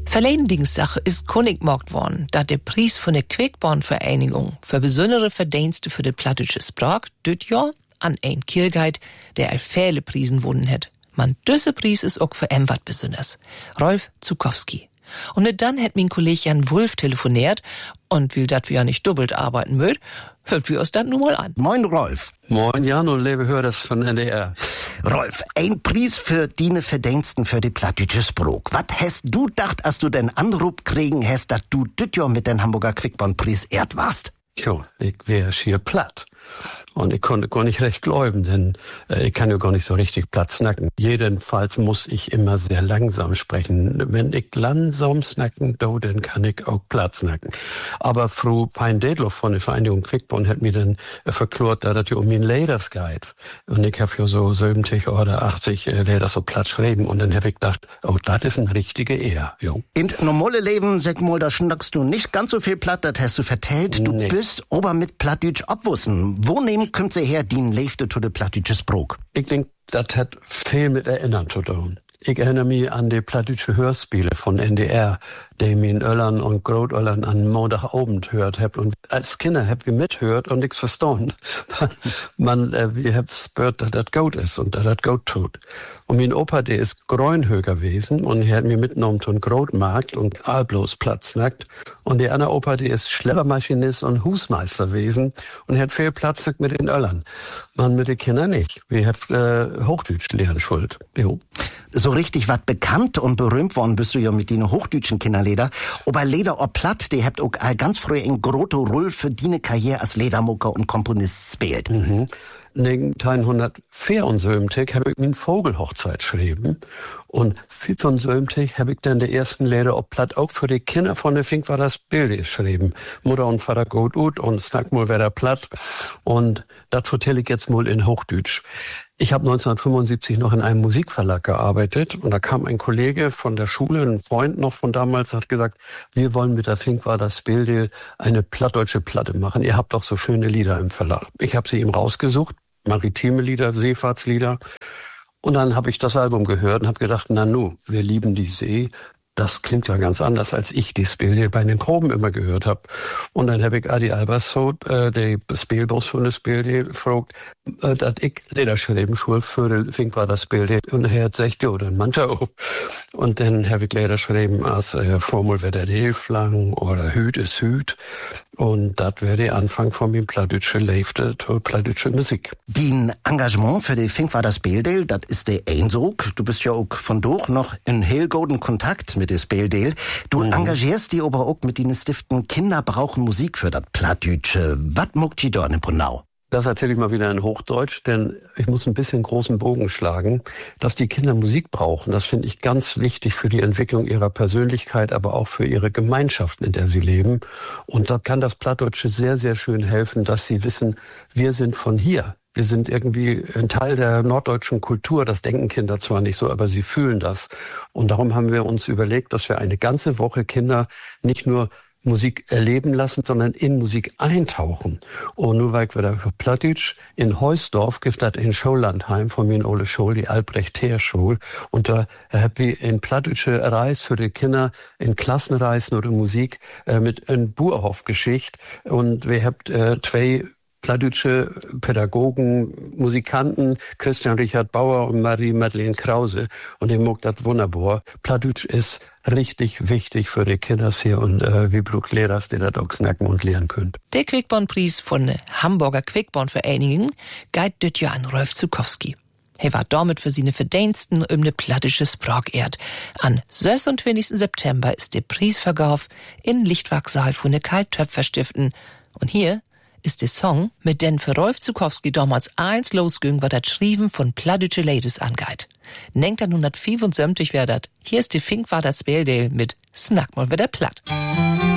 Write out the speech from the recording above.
Verleden Dienstag ist koninkmorgt worden, dat der Preis von der Quickborn-Vereinigung für besondere Verdienste für die plattdeutsche Sprache dit Jahr an ein Kirlgeit, der all viele Prisen gewonnen hat. Man düsse Preis ist auch für wat besonders. Rolf Zukowski. Und mit dann hat mein Kollege Jan Wulff telefoniert und will, dat wir ja nicht doppelt arbeiten mögt, hört wir uns das nun mal an. Moin Rolf. Moin Jan und liebe Hörers von NDR. Rolf, ein Preis für deine Verdiensten für die plattdeutsche Sprache. Was hast du gedacht, als du den Anruf kriegen hast, dass du dit Jahr mit den Hamburger Quickborn-Preis ehrt warst? Jo, ich wär schier platt. Und ich konnte gar nicht recht glauben, denn ich kann ja gar nicht so richtig platt snacken. Jedenfalls muss ich immer sehr langsam sprechen. Wenn ich langsam snacken, dann kann ich auch platt snacken. Aber Frau Pein-Dedloff von der Vereinigung Quickborn hat mir dann verklort, da das ja um mein Leders geht. Und ich habe ja so 70 oder 80 Leders so platt schreiben. Und dann habe ich gedacht, oh, das ist ein richtiger Ehr. Jo. In normale Leben, sag mal, da schnackst du nicht ganz so viel platt, das hast du vertellt. Du bist aber mit Plattdeutsch abwussen. Wo nehmen kommt sie her, die Leifte zu der plattdeutsche Sprache? Ich denke, das hat viel mit Erinnern zu tun. Ich erinnere mich an die plattdeutsche Hörspiele von NDR, die ich in Öllern und Großöllern an Montagabend hört hab. Und als Kinder hab ich mithört und nichts verstanden. Wir hab gehört, dass das gut ist und dass das gut tut. Und mein Opa, der ist Grünhöger gewesen und er hat mir mitgenommen zum Grotmarkt und allbloß Platz nackt. Und der andere Opa, der ist Schleppermaschinist und Husmeister gewesen und er hat viel Platz mit den Öllern. Man mit den Kindern nicht. Wir haben Hochdeutsch lernen schuld. Jo. So richtig wat bekannt und berühmt worden bist du ja mit den hochdeutschen Kinderleder. Aber Leder or Platt, die habt auch ganz früh in Grotto Rull für die Karriere als Ledermucker und Komponist spielt. 1974 habe ich min Vogelhochzeit geschrieben. Und 1975 habe ich dann die ersten Leder ob Platt auch für die Kinder von der Fink war das Bild geschrieben. Mutter und Vater gut und snack mal wer da Platt. Und das vertelle ich jetzt mal in Hochdeutsch. Ich habe 1975 noch in einem Musikverlag gearbeitet und da kam ein Kollege von der Schule, ein Freund noch von damals, hat gesagt, wir wollen mit der Fink war das Bild eine plattdeutsche Platte machen. Ihr habt doch so schöne Lieder im Verlag. Ich habe sie ihm rausgesucht, maritime Lieder, Seefahrtslieder. Und dann habe ich das Album gehört und habe gedacht, na nu, wir lieben die See. Das klingt ja ganz anders, als ich die Spiele bei den Proben immer gehört habe. Und dann habe ich Adi Albersot, der Spielboss von der Spiele, gefragt, dass ich Lederschreiben schul für die Fink war das Spiel. Und er hat gesagt, ja, dann mancher auch. Und dann habe ich Lederschreiben als Formel wird der Hilflang oder Hüt ist Hüt. Und das wäre der Anfang von meinem plattdeutsche Leifte, plattdeutsche Musik. Dein Engagement für die Fink war das Bildel, das ist der Einsog. Du bist ja auch von doch noch in hellgoden Kontakt mit des Bildel. Du engagierst die aber auch mit den Stiften Kinder brauchen Musik für das Plattdeutsche. Was muckt die da in Brunau? Das erzähle ich mal wieder in Hochdeutsch, denn ich muss ein bisschen großen Bogen schlagen. Dass die Kinder Musik brauchen, das finde ich ganz wichtig für die Entwicklung ihrer Persönlichkeit, aber auch für ihre Gemeinschaft, in der sie leben. Und da kann das Plattdeutsche sehr, sehr schön helfen, dass sie wissen, wir sind von hier. Wir sind irgendwie ein Teil der norddeutschen Kultur. Das denken Kinder zwar nicht so, aber sie fühlen das. Und darum haben wir uns überlegt, dass wir eine ganze Woche Kinder nicht nur Musik erleben lassen, sondern in Musik eintauchen. Und nur weil wir da für Plattdeutsch in Heusdorf gibt es in Schullandheim von mir in Ole Schul, die Albrecht-Heer-Schule. Und da habe ich in plattdeutsche Reis für die Kinder, in Klassenreisen oder Musik mit in Buerhof-Geschichte. Und wir habt zwei plattdeutsche Pädagogen, Musikanten, Christian Richard Bauer und Marie-Madeleine Krause. Und die mag das wunderbar. Plattdeutsch ist richtig wichtig für die Kinder hier und wie braucht Lehrer, die das auch snacken und lernen können. Der Quickborn-Preis von der Hamburger Quickborn-Vereinigung geht dit Jahr an Rolf Zukowski. Er war damit für seine Verdiensten ne plattdeutsche Sprache ehrt. Am 26. September ist der Preisvergauf in Lichtwachsaal von der Karl-Töpfer-Stiften. Und hier ist der Song, mit den für Rolf Zukowski damals eins losging, was das Schreiben von plattdeutsche Ladies angeht. 1975 wär dat. Hier ist die Fink war das Bildel mit Snack mal wieder platt.